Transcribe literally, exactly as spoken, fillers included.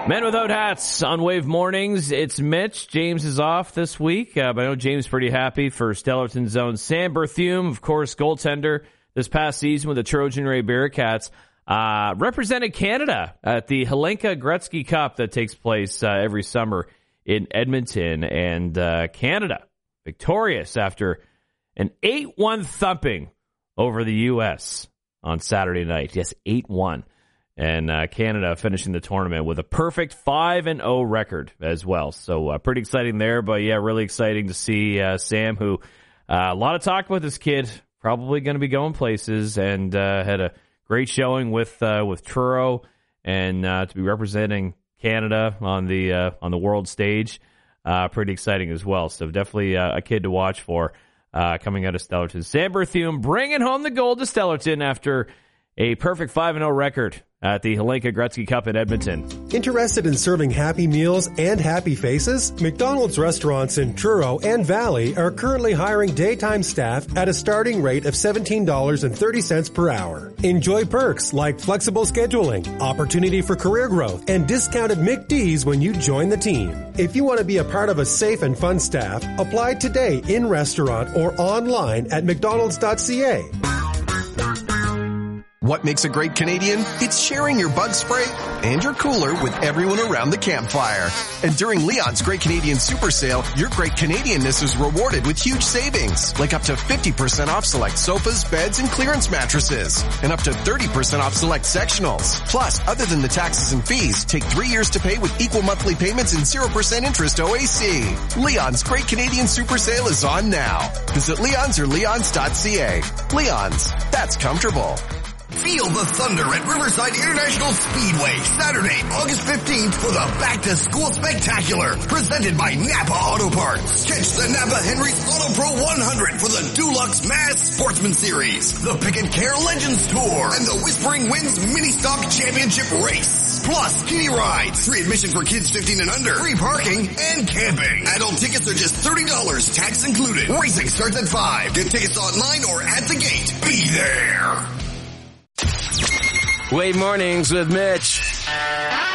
Men Without Hats on Wave Mornings. It's Mitch. James is off this week, uh, but I know James is pretty happy for Stellarton's own Sam Berthiaume, of course, goaltender this past season with the Trojan Ray Bearcats. Uh, represented Canada at the Helenka Gretzky Cup that takes place uh, every summer in Edmonton. And uh, Canada victorious after an eight one thumping over the U S on Saturday night. Yes, eight one. And uh, Canada finishing the tournament with a perfect five and oh record as well. So uh, pretty exciting there. But, yeah, really exciting to see uh, Sam, who uh, a lot of talk about this kid. Probably going to be going places, and uh, had a great showing with uh, with Truro, and uh, to be representing Canada on the uh, on the world stage. Uh, pretty exciting as well. So definitely uh, a kid to watch for uh, coming out of Stellarton. Sam Berthiaume bringing home the gold to Stellarton after a perfect five and oh record at the Helenka Gretzky Cup in Edmonton. Interested in serving happy meals and happy faces? McDonald's restaurants in Truro and Valley are currently hiring daytime staff at a starting rate of seventeen dollars and thirty cents per hour. Enjoy perks like flexible scheduling, opportunity for career growth, and discounted McD's when you join the team. If you want to be a part of a safe and fun staff, apply today in restaurant or online at mcdonalds dot c a. What makes a great Canadian? It's sharing your bug spray and your cooler with everyone around the campfire. And during Leon's Great Canadian Super Sale, your Great Canadianness is rewarded with huge savings, like up to fifty percent off select sofas, beds, and clearance mattresses, and up to thirty percent off select sectionals. Plus, other than the taxes and fees, take three years to pay with equal monthly payments and zero percent interest O A C. Leon's Great Canadian Super Sale is on now. Visit Leon's or leons dot c a. Leon's, that's comfortable. Feel the thunder at Riverside International Speedway, Saturday, August fifteenth for the Back to School Spectacular, presented by Napa Auto Parts. Catch the Napa Henry's Auto Pro one hundred for the Dulux Mass Sportsman Series, the Pick and Care Legends Tour, and the Whispering Winds Mini Stock Championship Race. Plus, kiddie rides, free admission for kids fifteen and under, free parking, and camping. Adult tickets are just thirty dollars, tax included. Racing starts at five. Get tickets online or at the gate. Be there. Wave Mornings with Mitch.